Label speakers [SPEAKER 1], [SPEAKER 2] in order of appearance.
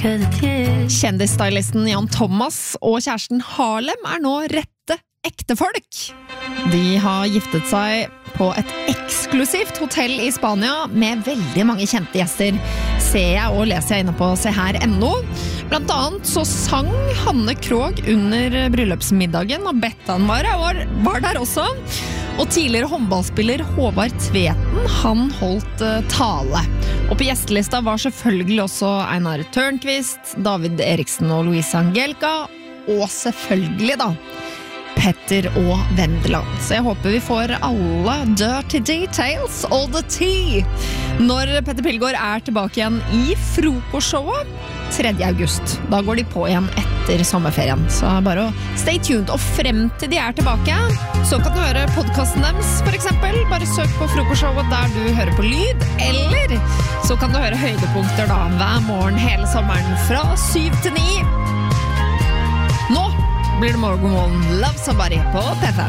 [SPEAKER 1] Kjendisstylisten Jan Thomas og kjæresten Harlem nå rette ektefolk. De har giftet seg på et eksklusivt hotell i Spania med veldig mange kjente gjester. Ser jeg og leser jeg inne på seher.no. Blant annet så sang Hanne Krogh under bryllupsmiddagen, og Bettan var der også. Og tidligere håndballspiller Håvard Tveten, han holdt tale. Og på gjestelista var selvfølgelig også Einar Tørnqvist, David Eriksen og Louise Angelika, og selvfølgelig da, Petter og Vendela. Så jeg håper vi får alle dirty details, all the tea, når Petter Pilgaard tilbake igjen i frokostshowet 3. august. Da går de på igjen etter sommerferien. Så bare stay tuned. Og frem til de tilbake, så kan du høre podcasten deres, for eksempel. Bare søk på frokostshowet der du hører på lyd. Eller så kan du høre høydepunkter da, hver morgen hele sommeren fra 7 til 9. Nå blir det morgenmålen Love Somebody på P5.